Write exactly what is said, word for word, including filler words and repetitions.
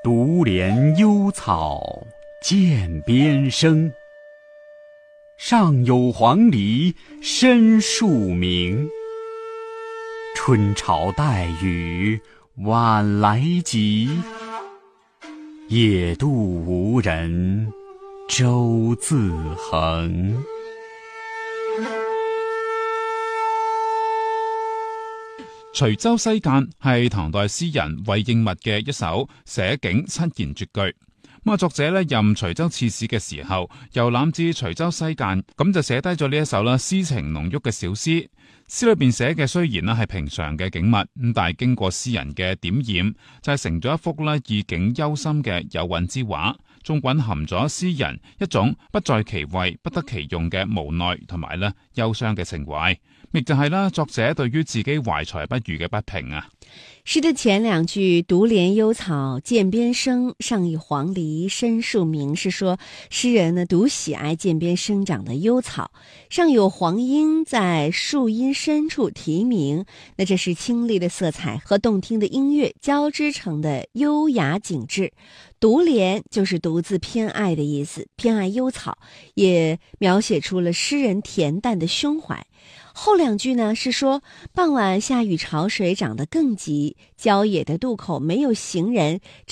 独怜幽草涧边生，上有黄鹂深树鸣。春潮带雨晚来急，野渡无人舟自横。 隨州西澗係唐代詩人衛應物嘅一首寫景七言絕句。咁啊，作者咧任隨州刺史嘅時候，遊覽至隨州西澗，咁就寫低咗呢一首啦詩情濃郁嘅小詩。詩裏邊寫嘅雖然咧係平常嘅景物，咁但係經過詩人嘅點染，就係、是、成咗一幅咧意境幽深嘅有韻之畫，仲蘊含咗詩人一種不在其位不得其用嘅無奈同埋咧憂傷嘅情懷，亦就係啦作者對於自己懷才不遇嘅不平啊。 詩的前兩句獨憐幽草澧邊生，上有黃鹂深樹鳴，是說詩人呢獨喜愛澧邊生長的幽草，上有黃鶯在樹蔭深處啼鳴，那這是清麗的色彩和動聽的音樂交織成的優雅景致。獨憐就是獨自偏愛的意思，偏愛幽草，也描寫出了詩人恬淡的胸懷。後兩句呢是說傍晚下雨潮水漲得更急，郊野的渡口沒有行人，